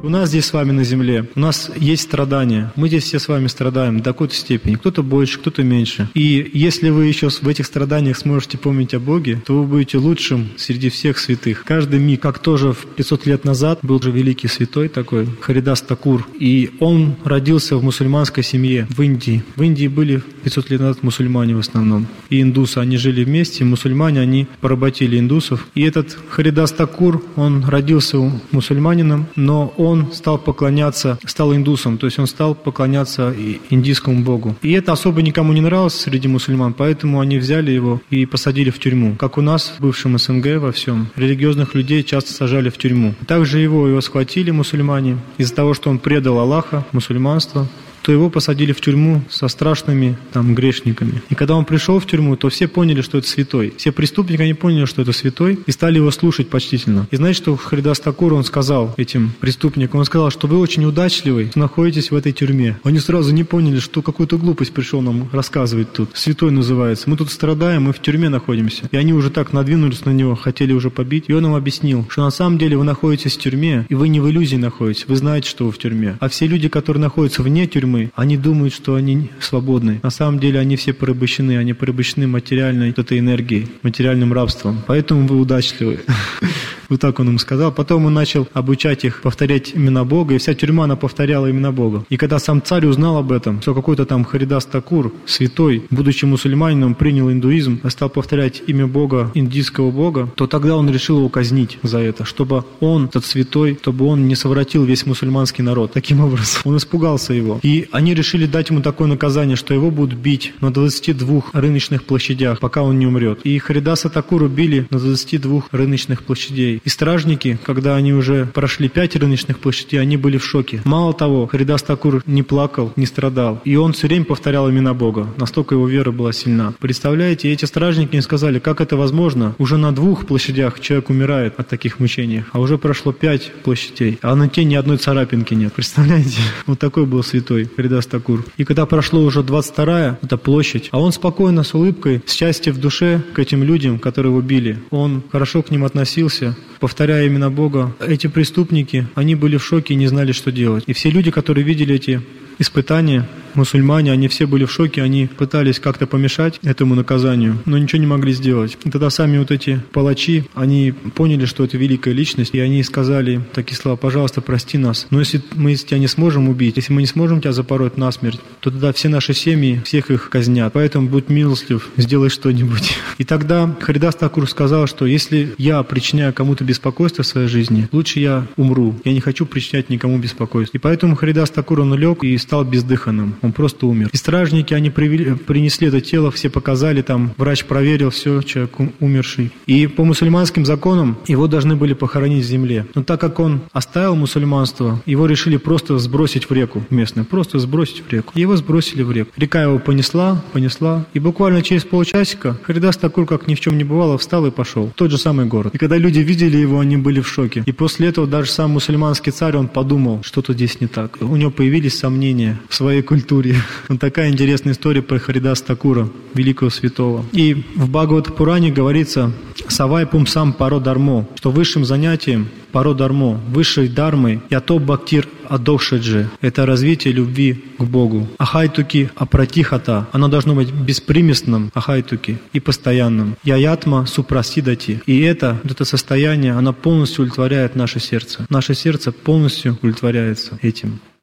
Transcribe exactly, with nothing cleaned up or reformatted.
У нас здесь с вами на земле, у нас есть страдания. Мы здесь все с вами страдаем до какой-то степени. Кто-то больше, кто-то меньше. И если вы еще в этих страданиях сможете помнить о Боге, то вы будете лучшим среди всех святых. Каждый миг, как тоже в пятьсот лет назад был же великий святой такой, Харидас Такур. И он родился в мусульманской семье в Индии. В Индии были пятьсот лет назад мусульмане в основном. И индусы, они жили вместе. Мусульмане, они поработили индусов. И этот Харидас Такур, он родился мусульманином, но он стал поклоняться, стал индусом, то есть он стал поклоняться индийскому богу. И это особо никому не нравилось среди мусульман, поэтому они взяли его и посадили в тюрьму. Как у нас, в бывшем СНГ во всем, религиозных людей часто сажали в тюрьму. Также его, его схватили мусульмане из-за того, что он предал Аллаха, мусульманство, то его посадили в тюрьму со страшными там грешниками. И когда он пришел в тюрьму, то все поняли, что это святой. Все преступники, они поняли, что это святой, и стали его слушать почтительно. И знаете, что Харидас Такур, он сказал этим преступникам? Он сказал, что вы очень удачливый, что находитесь в этой тюрьме. Они сразу не поняли, что какую-то глупость пришел нам рассказывать тут. Святой называется. Мы тут страдаем, мы в тюрьме находимся. И они уже так надвинулись на него, хотели уже побить. И он им объяснил, что на самом деле вы находитесь в тюрьме, и вы не в иллюзии находитесь. Вы знаете, что вы в тюрьме. А все люди, которые находятся вне тюрьмы, они думают, что они свободны. На самом деле они все порабощены, они порабощены материальной вот этой энергией, материальным рабством. Поэтому вы удачливы. Вот так он им сказал. Потом он начал обучать их повторять имена Бога, и вся тюрьма, она повторяла имена Бога. И когда сам царь узнал об этом, что какой-то там Харидас Такур, святой, будучи мусульманином, принял индуизм, а стал повторять имя Бога, индийского Бога, то тогда он решил его казнить за это, чтобы он, этот святой, чтобы он не совратил весь мусульманский народ. Таким образом, он испугался его. И они решили дать ему такое наказание, что его будут бить на двадцати двух рыночных площадях, пока он не умрет. И Харидаса Такура били на двадцати двух рыночных площадей. И стражники, когда они уже прошли пять рыночных площадей, они были в шоке. Мало того, Харидас Такур не плакал, не страдал. И он все время повторял имена Бога. Настолько его вера была сильна. Представляете, эти стражники им сказали, как это возможно? Уже на двух площадях человек умирает от таких мучений. А уже прошло пять площадей. А на те ни одной царапинки нет. Представляете? Вот такой был святой Харидас Такур. И когда прошло уже двадцать вторая, это площадь, а он спокойно, с улыбкой, с счастьем в душе к этим людям, которые его били. Он хорошо к ним относился, повторяя имена Бога. Эти преступники, они были в шоке и не знали, что делать. И все люди, которые видели эти испытания, мусульмане, они все были в шоке, они пытались как-то помешать этому наказанию, но ничего не могли сделать. И тогда сами вот эти палачи, они поняли, что это великая личность, и они сказали такие слова: пожалуйста, прости нас, но если мы тебя не сможем убить, если мы не сможем тебя запороть насмерть, то тогда все наши семьи, всех их казнят, поэтому будь милостлив, сделай что-нибудь. И тогда Харидас Такур сказал, что если я причиняю кому-то беспокойство в своей жизни, лучше я умру, я не хочу причинять никому беспокойство. И поэтому Харидас Такур, он лег и стал бездыханным. Он просто умер. И стражники, они привели, принесли это тело, все показали, там врач проверил, все, человек умерший. И по мусульманским законам его должны были похоронить в земле. Но так как он оставил мусульманство, его решили просто сбросить в реку местную. Просто сбросить в реку. И его сбросили в реку. Река его понесла, понесла. И буквально через полчасика Харидас Такур, как ни в чем не бывало, встал и пошел в тот же самый город. И когда люди видели его, они были в шоке. И после этого даже сам мусульманский царь, он подумал, что-то здесь не так. У него появились сомнения в своей культуре. Вот такая интересная история про Харидаса Такура, великого святого. И в Бхагават-пуране говорится: «Савай пумсам паро дармо», что высшим занятием паро дармо, высшей дармой, ято бхактир адохшаджи, это развитие любви к Богу. Ахайтуки апратихата, оно должно быть беспримесным, ахайтуки, и постоянным. Яятма супрасидати, и это, вот это состояние, оно полностью удовлетворяет наше сердце. Наше сердце полностью удовлетворяется этим.